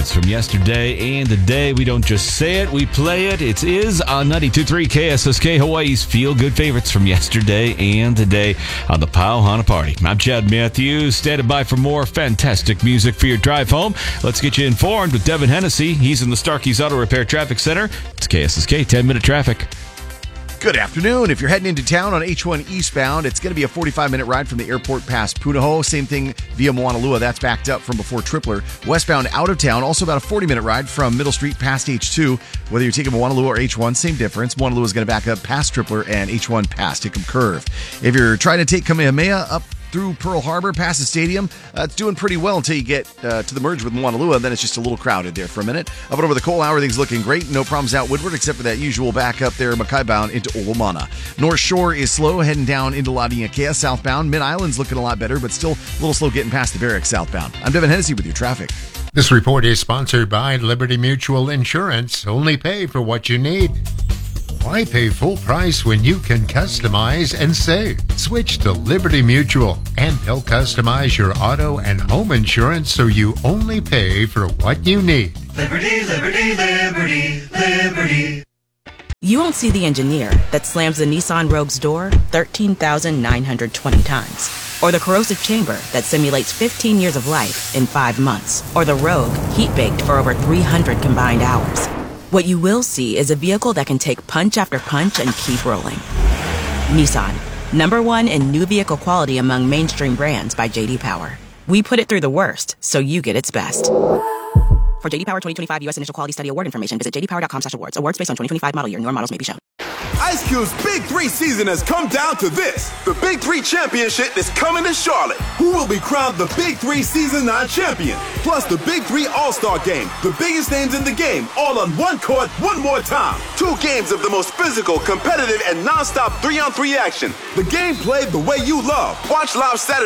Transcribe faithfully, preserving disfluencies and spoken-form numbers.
favorites from yesterday and today. We don't just say it, we play it. It is on ninety-two point three K S S K, Hawaii's feel-good favorites from yesterday and today on the Pau Hana Party. I'm Chad Matthews, standing by for more fantastic music for your drive home. Let's get you informed with Devin Hennessy. He's in the Starkey's Auto Repair Traffic Center. It's K S S K ten-minute traffic. Good afternoon. If you're heading into town on H one eastbound, it's going to be a forty-five minute ride from the airport past Punahou. Same thing via Moanalua. That's backed up from before Tripler. Westbound out of town, also about a forty minute ride from Middle Street past H two. Whether you're taking Moanalua or H one, same difference. Moanalua is going to back up past Tripler and H one past Hickam Curve. If you're trying to take Kamehameha up through Pearl Harbor, past the stadium, uh, it's doing pretty well until you get uh, to the merge with Moanalua. Then it's just a little crowded there for a minute. Up and over the Coal Hour, everything's looking great. No problems out Woodward, except for that usual back up there, Mackay bound into Olomana. North Shore is slow, heading down into Laniakea southbound. Mid-Island's looking a lot better, but still a little slow getting past the Barracks southbound. I'm Devin Hennessy with your traffic. This report is sponsored by Liberty Mutual Insurance. Only pay for what you need. Why pay full price when you can customize and save? Switch to Liberty Mutual, and they'll customize your auto and home insurance so you only pay for what you need. Liberty, liberty, liberty, liberty. You won't see the engineer that slams the Nissan Rogue's door thirteen thousand nine hundred twenty times. Or the corrosive chamber that simulates fifteen years of life in five months. Or the Rogue heat-baked for over three hundred combined hours. What you will see is a vehicle that can take punch after punch and keep rolling. Nissan, number one in new vehicle quality among mainstream brands by J D Power. We put it through the worst, so you get its best. For J D Power twenty twenty-five U S Initial Quality Study Award information, visit j d power dot com slash awards. Awards based on twenty twenty-five model year. Newer models may be shown. Ice Cube's Big Three season has come down to this. The Big Three Championship is coming to Charlotte. Who will be crowned the Big Three Season nine champion? Plus the Big Three All-Star Game. The biggest names in the game, all on one court, one more time. Two games of the most physical, competitive, and non-stop three-on-three action. The game played the way you love. Watch live Saturday